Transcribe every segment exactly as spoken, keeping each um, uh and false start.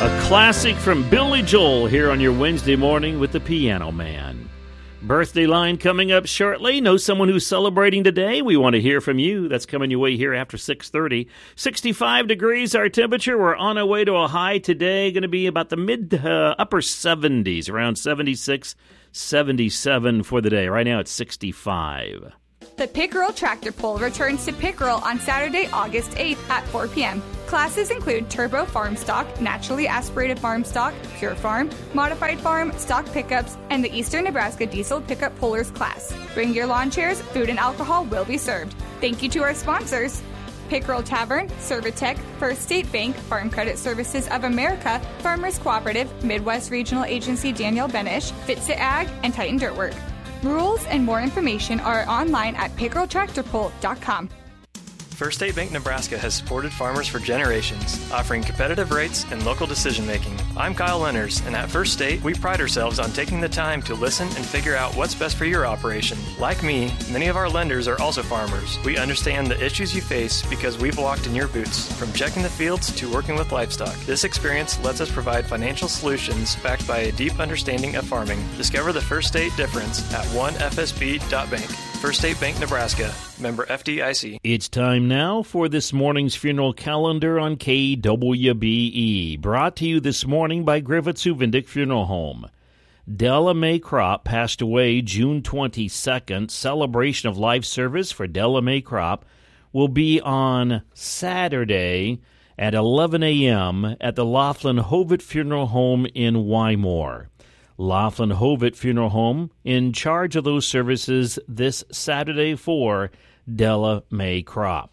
A classic from Billy Joel here on your Wednesday morning with the Piano Man. Birthday line coming up shortly. Know someone who's celebrating today? We want to hear from you. That's coming your way here after six thirty. sixty-five degrees our temperature. We're on our way to a high today. Going to be about the mid uh, upper seventies, around seventy-six, seventy-seven for the day. Right now it's sixty-five. The Pickerel Tractor Pull returns to Pickerel on Saturday, August eighth at four p.m. Classes include Turbo Farm Stock, Naturally Aspirated Farm Stock, Pure Farm, Modified Farm, Stock Pickups, and the Eastern Nebraska Diesel Pickup Pullers class. Bring your lawn chairs, food and alcohol will be served. Thank you to our sponsors: Pickerel Tavern, Servitech, First State Bank, Farm Credit Services of America, Farmers Cooperative, Midwest Regional Agency Daniel Benish, Fitsit Ag, and Titan Dirtwork. Rules and more information are online at pickerel tractor pull dot com. First State Bank Nebraska has supported farmers for generations, offering competitive rates and local decision-making. I'm Kyle Lenners, and at First State, we pride ourselves on taking the time to listen and figure out what's best for your operation. Like me, many of our lenders are also farmers. We understand the issues you face because we've walked in your boots, from checking the fields to working with livestock. This experience lets us provide financial solutions backed by a deep understanding of farming. Discover the First State difference at one f s b dot bank. First State Bank Nebraska, member F D I C. It's time now for this morning's funeral calendar on K W B E. Brought to you this morning by Griffiths Huvendick Funeral Home. Della Mae Crop passed away June twenty-second. Celebration of life service for Della Mae Crop will be on Saturday at eleven a.m. at the Laughlin Hovitt Funeral Home in Wymore. Laughlin Hovitt Funeral Home in charge of those services this Saturday for Della Mae Crop.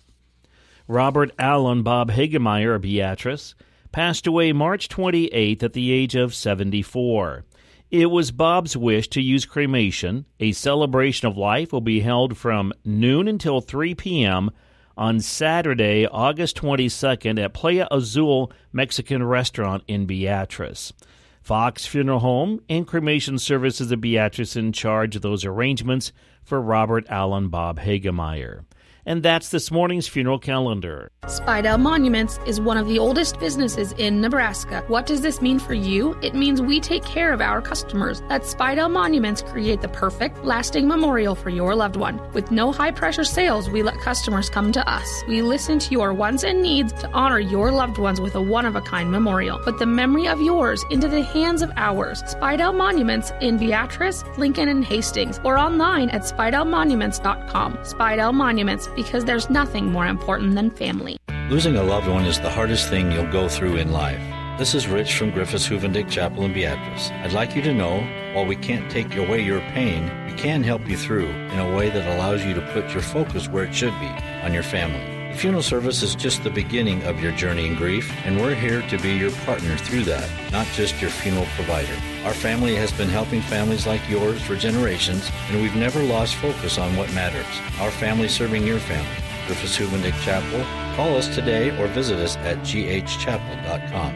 Robert Allen Bob Hagemeyer of Beatrice passed away March twenty-eighth at the age of seventy-four. It was Bob's wish to use cremation. A celebration of life will be held from noon until three p.m. on Saturday, August twenty-second at Playa Azul Mexican Restaurant in Beatrice. Fox Funeral Home and Cremation Services of Beatrice in charge of those arrangements for Robert Allen Bob Hagemeyer. And that's this morning's funeral calendar. Spidell Monuments is one of the oldest businesses in Nebraska. What does this mean for you? It means we take care of our customers. At Spidell Monuments, create the perfect, lasting memorial for your loved one. With no high-pressure sales, we let customers come to us. We listen to your wants and needs to honor your loved ones with a one-of-a-kind memorial. Put the memory of yours into the hands of ours. Spidell Monuments in Beatrice, Lincoln, and Hastings, or online at spidell monuments dot com. Spidell Monuments, because there's nothing more important than family. Losing a loved one is the hardest thing you'll go through in life. This is Rich from Griffiths Huvendick Chapel in Beatrice. I'd like you to know, while we can't take away your pain, we can help you through in a way that allows you to put your focus where it should be, on your family. The funeral service is just the beginning of your journey in grief, and we're here to be your partner through that, not just your funeral provider. Our family has been helping families like yours for generations, and we've never lost focus on what matters. Our family serving your family. Griffiths Huvendick Chapel. Call us today or visit us at g h chapel dot com.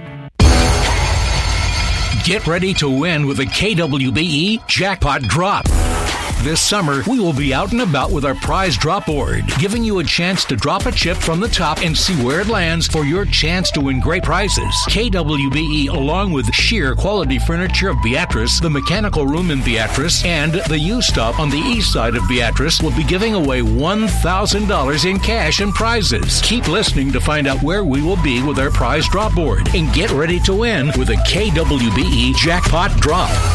Get ready to win with a K W B E Jackpot Drop. This summer, we will be out and about with our prize drop board, giving you a chance to drop a chip from the top and see where it lands for your chance to win great prizes. K W B E, along with Sheer Quality Furniture of Beatrice, the Mechanical Room in Beatrice, and the U-Stop on the east side of Beatrice, will be giving away one thousand dollars in cash and prizes. Keep listening to find out where we will be with our prize drop board, and get ready to win with a K W B E Jackpot Drop.